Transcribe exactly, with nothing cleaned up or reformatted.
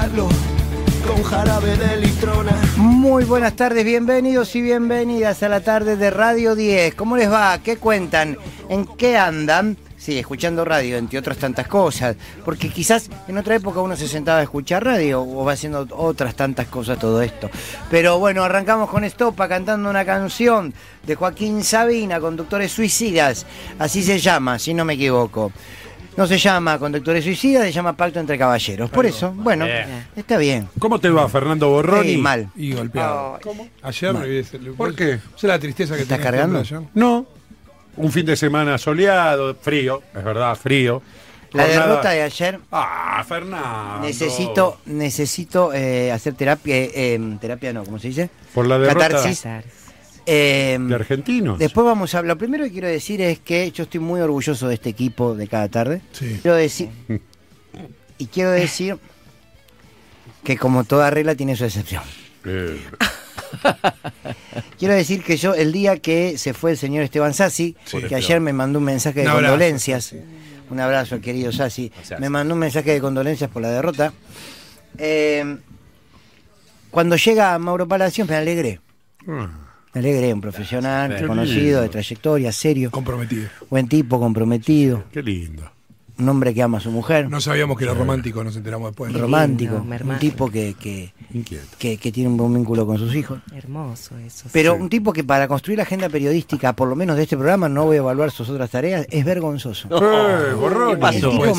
curarlo con jarabe de litrona. Muy buenas tardes, bienvenidos y bienvenidas a la tarde de Radio diez. ¿Cómo les va? ¿Qué cuentan? ¿En qué andan? Sí, escuchando radio, entre otras tantas cosas. Porque quizás en otra época uno se sentaba a escuchar radio o va haciendo otras tantas cosas todo esto. Pero bueno, arrancamos con Estopa cantando una canción de Joaquín Sabina, Conductores Suicidas. Así se llama, si no me equivoco. No se llama Conductores Suicidas, se llama Pacto entre Caballeros. Por eso, bueno, bien. Está bien. ¿Cómo te va, Fernando Borroni? Sí, mal. Y golpeado. Oh, ¿Cómo? Ayer Mal. me ¿Por qué? ¿Es la tristeza que ¿Estás tenés cargando? ayer? No. Un fin de semana soleado, frío, es verdad, frío. La Jornada- derrota de ayer, Ah, Fernando. necesito necesito eh, hacer terapia, eh, eh, terapia no, ¿cómo se dice? Por la derrota Catarsis. Eh, de argentinos. Después vamos a hablar. Lo primero que quiero decir es que yo estoy muy orgulloso de este equipo de cada tarde. Sí. Quiero decir y quiero decir que como toda regla tiene su excepción. Eh, Quiero decir que yo el día que se fue el señor Esteban Sassi, Sí. que ayer me mandó un mensaje de Un abrazo, condolencias. Sassi. Un abrazo, querido Sassi. Me mandó un mensaje de condolencias por la derrota. Eh, cuando llega Mauro Palacios me alegré. ah, Me alegré, un profesional, Qué conocido, lindo. de trayectoria, serio, Comprometido. buen tipo, comprometido, qué lindo. un hombre que ama a su mujer, No sabíamos que era romántico, nos enteramos después. romántico, lindo, mi un hermano. tipo que, que, Inquieto. que, que tiene un buen vínculo con sus hijos. Hermoso eso. Pero Sí. un tipo que para construir la agenda periodística, por lo menos de este programa, no voy a evaluar sus otras tareas, es vergonzoso. Eh, Borroni. El tipo